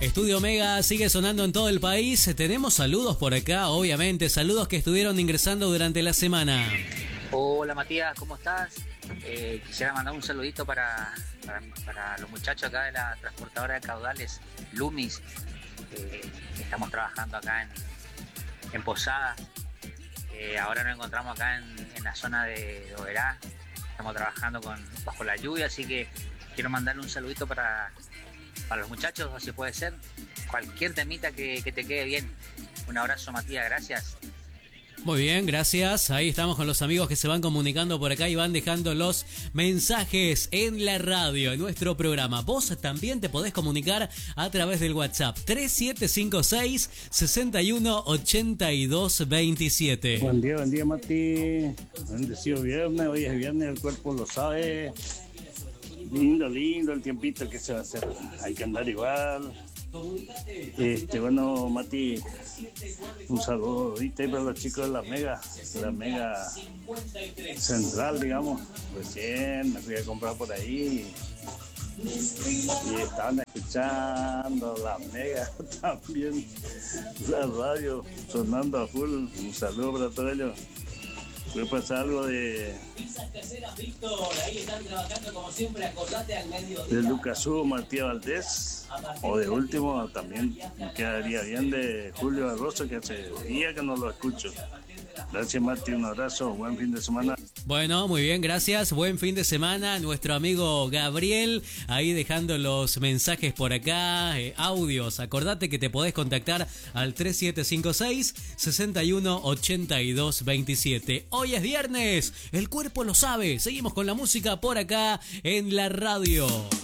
Estudio Mega sigue sonando en todo el país. Tenemos saludos por acá, obviamente, saludos que estuvieron ingresando durante la semana. Hola Matías, ¿cómo estás? Quisiera mandar un saludito para los muchachos acá de la transportadora de caudales, Lumis. Estamos trabajando acá en Posadas. Ahora nos encontramos acá en la zona de Oberá. Estamos trabajando bajo la lluvia, así que quiero mandarle un saludito para los muchachos, o si puede ser, cualquier temita que te quede bien. Un abrazo Matías, gracias. Muy bien, gracias. Ahí estamos con los amigos que se van comunicando por acá y van dejando los mensajes en la radio, en nuestro programa. Vos también te podés comunicar a través del WhatsApp 3756 618227. Buen día, Mati. Bendecido viernes, hoy es viernes, el cuerpo lo sabe. Lindo el tiempito que se va a hacer. Hay que andar igual. Bueno, Mati, un saludo ahorita para los chicos de la Mega Central, digamos. Recién me fui a comprar por ahí y estaban escuchando la Mega también, la radio sonando a full. Un saludo para todos ellos. Puede pasar algo de Lucas Hugo, Matías Valdés, o de último también quedaría bien de Julio Barroso, que hace día que no lo escucho. Gracias Mati, un abrazo, buen fin de semana. Bueno, muy bien, gracias, buen fin de semana. Nuestro amigo Gabriel ahí dejando los mensajes por acá, audios. Acordate que te podés contactar al 3756 618227. Hoy es viernes, el cuerpo lo sabe. Seguimos con la música por acá en la radio.